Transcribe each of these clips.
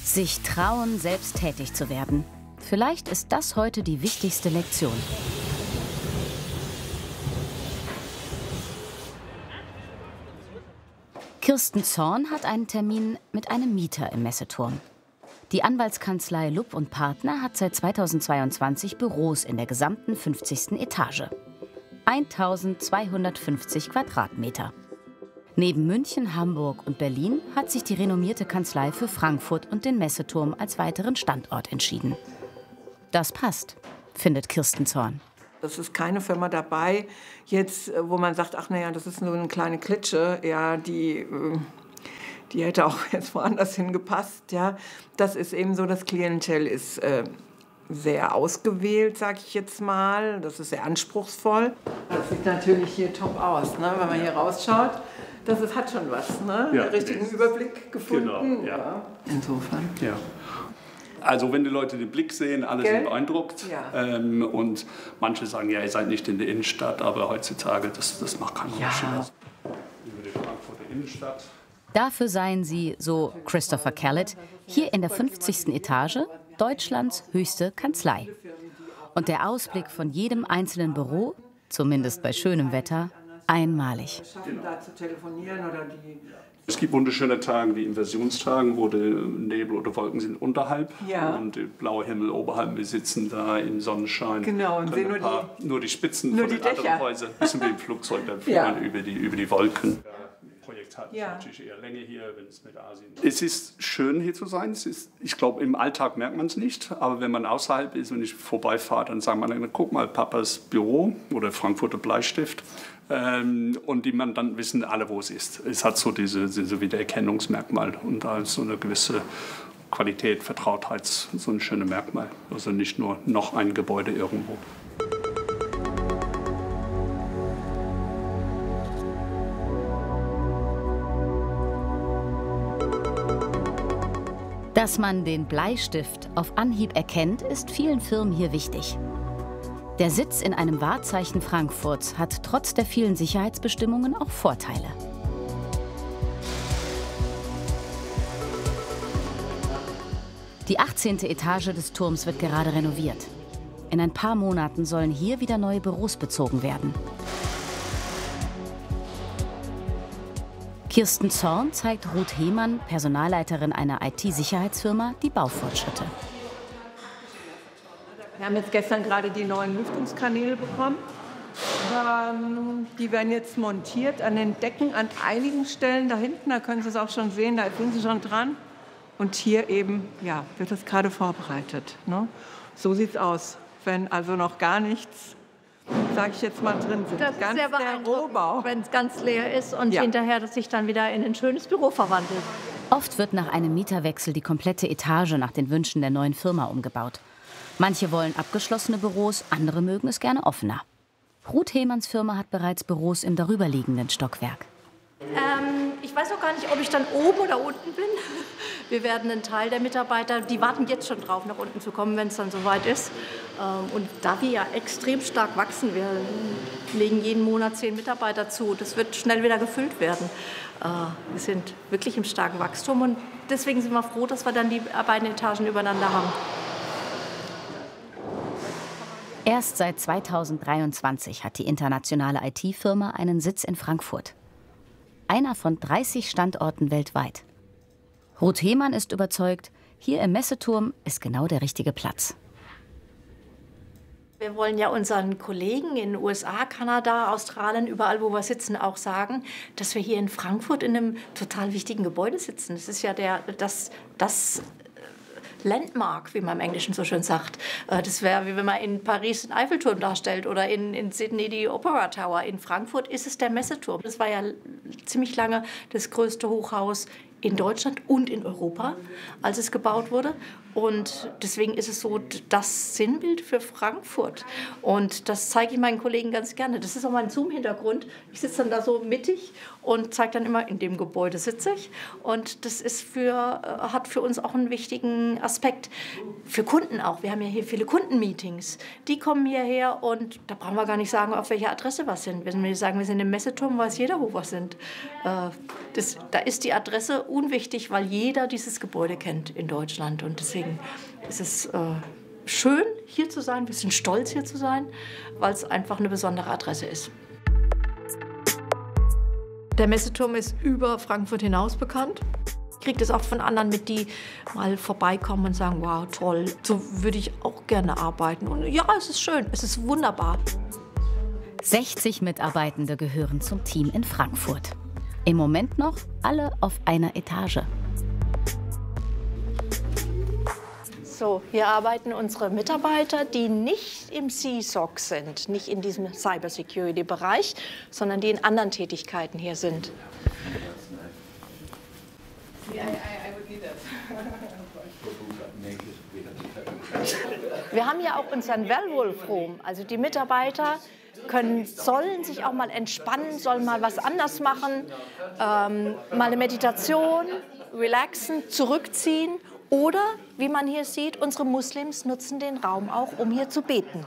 Sich trauen, selbst tätig zu werden. Vielleicht ist das heute die wichtigste Lektion. Kirsten Zorn hat einen Termin mit einem Mieter im Messeturm. Die Anwaltskanzlei Lupp & Partner hat seit 2022 Büros in der gesamten 50. Etage. 1250 Quadratmeter. Neben München, Hamburg und Berlin hat sich die renommierte Kanzlei für Frankfurt und den Messeturm als weiteren Standort entschieden. Das passt, findet Kirsten Zorn. Es ist keine Firma dabei, jetzt, wo man sagt, ach naja, das ist nur eine kleine Klitsche, ja, die hätte auch jetzt woanders hingepasst. Ja. Das ist eben so, das Klientel ist sehr ausgewählt, sage ich jetzt mal. Das ist sehr anspruchsvoll. Das sieht natürlich hier top aus, ne? Wenn man hier rausschaut. Hat schon was, ne? Ja, den richtigen Überblick gefunden. Genau, ja. Insofern. Ja. Also wenn die Leute den Blick sehen, alle sind beeindruckt. Ja. Und manche sagen, ja, ihr seid nicht in der Innenstadt, aber heutzutage, das macht keinen Unterschied. Über die Frankfurter Innenstadt. Dafür seien sie, so Christopher Kellett, hier in der 50. Etage Deutschlands höchste Kanzlei. Und der Ausblick von jedem einzelnen Büro, zumindest bei schönem Wetter, einmalig. Es gibt wunderschöne Tage wie Inversionstage, wo die Nebel oder Wolken sind unterhalb und der blaue Himmel oberhalb. Wir sitzen da im Sonnenschein. Genau, und sehen nur die Spitzen von den anderen Häusern. Ein bisschen wie im Flugzeug, dann fliegen über die Wolken. Das Projekt hat natürlich eher Länge hier, wenn es mit Asien. Es ist schön hier zu sein. Ich glaube, im Alltag merkt man es nicht. Aber wenn man außerhalb ist, wenn ich vorbeifahre, dann sagt man, guck mal, Papas Büro oder Frankfurter Bleistift. Und die man dann wissen alle, wo es ist. Es hat so diese Wiedererkennungsmerkmal und da ist so eine gewisse Qualität, Vertrautheit, so ein schönes Merkmal. Also nicht nur noch ein Gebäude irgendwo. Dass man den Bleistift auf Anhieb erkennt, ist vielen Firmen hier wichtig. Der Sitz in einem Wahrzeichen Frankfurts hat trotz der vielen Sicherheitsbestimmungen auch Vorteile. Die 18. Etage des Turms wird gerade renoviert. In ein paar Monaten sollen hier wieder neue Büros bezogen werden. Kirsten Zorn zeigt Ruth Hehmann, Personalleiterin einer IT-Sicherheitsfirma, die Baufortschritte. Wir haben jetzt gestern gerade die neuen Lüftungskanäle bekommen. Die werden jetzt montiert an den Decken an einigen Stellen da hinten. Da können Sie es auch schon sehen, da sind sie schon dran. Und hier eben wird das gerade vorbereitet. Ne? So sieht es aus, wenn also noch gar nichts, sage ich jetzt mal, drin sind. Das ist sehr beeindruckend, wenn es ganz leer ist und hinterher das sich dann wieder in ein schönes Büro verwandelt. Oft wird nach einem Mieterwechsel die komplette Etage nach den Wünschen der neuen Firma umgebaut. Manche wollen abgeschlossene Büros, andere mögen es gerne offener. Ruth Hehmanns Firma hat bereits Büros im darüberliegenden Stockwerk. Ich weiß noch gar nicht, ob ich dann oben oder unten bin. Wir werden einen Teil der Mitarbeiter, die warten jetzt schon drauf, nach unten zu kommen, wenn es dann soweit ist. Und da wir ja extrem stark wachsen, wir legen jeden Monat 10 Mitarbeiter zu, das wird schnell wieder gefüllt werden. Wir sind wirklich im starken Wachstum und deswegen sind wir froh, dass wir dann die beiden Etagen übereinander haben. Erst seit 2023 hat die internationale IT-Firma einen Sitz in Frankfurt. Einer von 30 Standorten weltweit. Ruth Hehmann ist überzeugt, hier im Messeturm ist genau der richtige Platz. Wir wollen ja unseren Kollegen in den USA, Kanada, Australien, überall, wo wir sitzen, auch sagen, dass wir hier in Frankfurt in einem total wichtigen Gebäude sitzen. Das ist ja das Landmark, wie man im Englischen so schön sagt. Das wäre, wie wenn man in Paris den Eiffelturm darstellt oder in Sydney die Opera Tower. In Frankfurt ist es der Messeturm. Das war ja ziemlich lange das größte Hochhaus in Deutschland und in Europa, als es gebaut wurde. Und deswegen ist es so das Sinnbild für Frankfurt. Und das zeige ich meinen Kollegen ganz gerne. Das ist auch mein Zoom-Hintergrund. Ich sitze dann da so mittig und zeige dann immer, in dem Gebäude sitze ich. Und das ist hat für uns auch einen wichtigen Aspekt. Für Kunden auch. Wir haben ja hier viele Kundenmeetings. Die kommen hierher und da brauchen wir gar nicht sagen, auf welcher Adresse wir sind. Wenn wir sagen, wir sind im Messeturm, weiß jeder, wo wir sind. Da ist die Adresse unwichtig, weil jeder dieses Gebäude kennt in Deutschland. Und deswegen ist es schön, hier zu sein. Wir sind stolz, hier zu sein, weil es einfach eine besondere Adresse ist. Der Messeturm ist über Frankfurt hinaus bekannt. Ich kriege das auch von anderen mit, die mal vorbeikommen und sagen, wow, toll, so würde ich auch gerne arbeiten. Und ja, es ist schön, es ist wunderbar. 60 Mitarbeitende gehören zum Team in Frankfurt. Im Moment noch alle auf einer Etage. So, hier arbeiten unsere Mitarbeiter, die nicht im CSOC sind, nicht in diesem Cybersecurity-Bereich, sondern die in anderen Tätigkeiten hier sind. Wir haben ja auch unseren Werewolf Room, also die Mitarbeiter sollen sich auch mal entspannen, sollen mal was anders machen, mal eine Meditation, relaxen, zurückziehen. Oder, wie man hier sieht, unsere Muslims nutzen den Raum auch, um hier zu beten.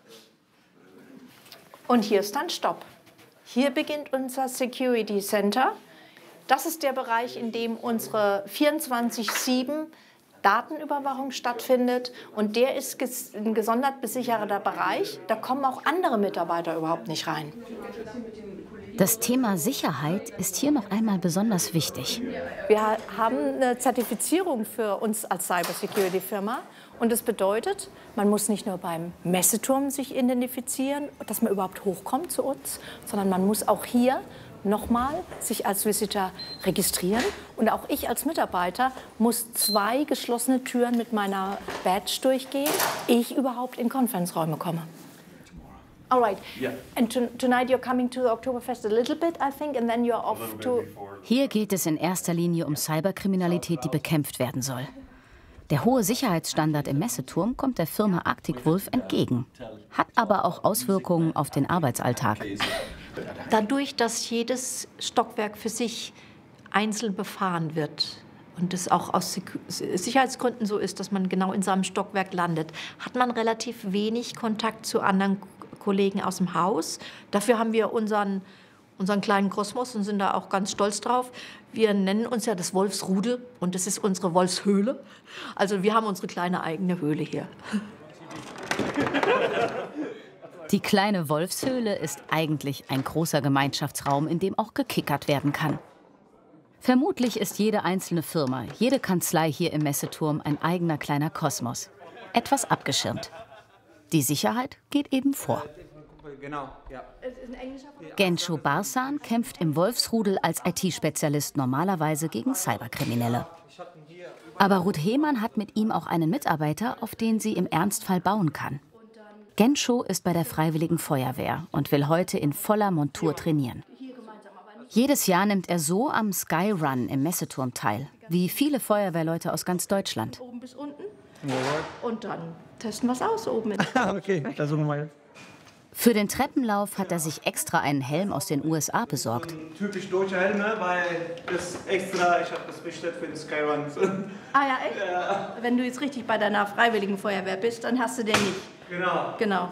Und hier ist dann Stopp. Hier beginnt unser Security Center. Das ist der Bereich, in dem unsere 24/7 Datenüberwachung stattfindet. Und der ist ein gesondert besicherter Bereich. Da kommen auch andere Mitarbeiter überhaupt nicht rein. Das Thema Sicherheit ist hier noch einmal besonders wichtig. Wir haben eine Zertifizierung für uns als Cybersecurity-Firma. Und das bedeutet, man muss nicht nur beim Messeturm sich identifizieren, dass man überhaupt hochkommt zu uns, sondern man muss auch hier nochmal sich als Visitor registrieren. Und auch ich als Mitarbeiter muss 2 geschlossene Türen mit meiner Badge durchgehen, ehe ich überhaupt in Konferenzräume komme. All right. Yeah. And tonight you're coming to the Oktoberfest a little bit, I think, and then you're off to... Hier geht es in erster Linie um Cyberkriminalität, die bekämpft werden soll. Der hohe Sicherheitsstandard im Messeturm kommt der Firma Arctic Wolf entgegen, hat aber auch Auswirkungen auf den Arbeitsalltag. Dadurch, dass jedes Stockwerk für sich einzeln befahren wird und es auch aus Sicherheitsgründen so ist, dass man genau in seinem Stockwerk landet, hat man relativ wenig Kontakt zu anderen Kollegen aus dem Haus. Dafür haben wir unseren kleinen Kosmos und sind da auch ganz stolz drauf. Wir nennen uns ja das Wolfsrudel und das ist unsere Wolfshöhle. Also wir haben unsere kleine eigene Höhle hier. Die kleine Wolfshöhle ist eigentlich ein großer Gemeinschaftsraum, in dem auch gekickert werden kann. Vermutlich ist jede einzelne Firma, jede Kanzlei hier im Messeturm ein eigener kleiner Kosmos. Etwas abgeschirmt. Die Sicherheit geht eben vor. Gensho Barsan kämpft im Wolfsrudel als IT-Spezialist normalerweise gegen Cyberkriminelle. Aber Ruth Hehmann hat mit ihm auch einen Mitarbeiter, auf den sie im Ernstfall bauen kann. Gensho ist bei der Freiwilligen Feuerwehr und will heute in voller Montur trainieren. Jedes Jahr nimmt er so am Skyrun im Messeturm teil, wie viele Feuerwehrleute aus ganz Deutschland. Oben bis unten. Und dann testen wir es aus oben. Okay, das suchen wir jetzt. Für den Treppenlauf hat er sich extra einen Helm aus den USA besorgt. Typisch deutscher Helm, ne? Weil das extra, ich habe das bestellt für den Skyrun. Ah ja, echt? Ja. Wenn du jetzt richtig bei deiner Freiwilligen Feuerwehr bist, dann hast du den nicht. Genau.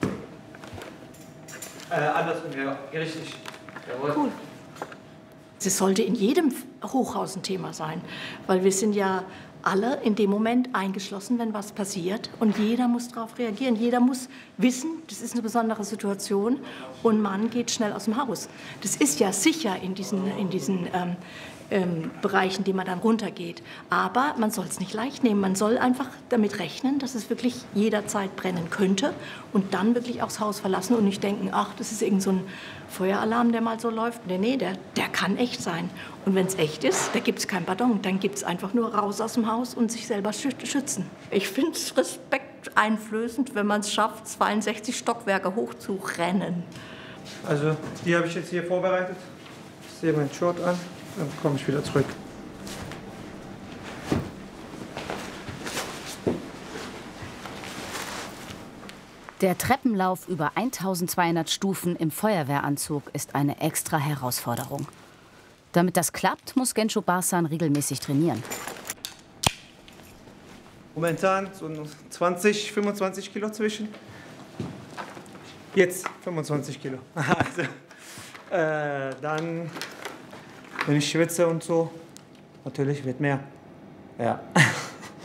Andersrum, ja, richtig. Jawohl. Cool. Es sollte in jedem Hochhaus ein Thema sein, weil wir sind ja alle in dem Moment eingeschlossen, wenn was passiert. Und jeder muss darauf reagieren. Jeder muss wissen, das ist eine besondere Situation und man geht schnell aus dem Haus. Das ist ja sicher in diesen Bereichen, die man dann runtergeht. Aber man soll es nicht leicht nehmen. Man soll einfach damit rechnen, dass es wirklich jederzeit brennen könnte und dann wirklich auch das Haus verlassen und nicht denken, ach, das ist irgend so ein Feueralarm, der mal so läuft. Nee, der kann echt sein. Und wenn es echt ist, da gibt es kein Pardon. Dann gibt es einfach nur raus aus dem Haus und sich selber schützen. Ich finde es respekteinflößend, wenn man es schafft, 62 Stockwerke hochzurennen. Also, die habe ich jetzt hier vorbereitet. Ich sehe meinen Short an, dann komme ich wieder zurück. Der Treppenlauf über 1200 Stufen im Feuerwehranzug ist eine extra Herausforderung. Damit das klappt, muss Gensho Barsan regelmäßig trainieren. Momentan so 20, 25 Kilo zwischen. Jetzt 25 Kilo. Also, dann, wenn ich schwitze und so, natürlich wird mehr. Ja.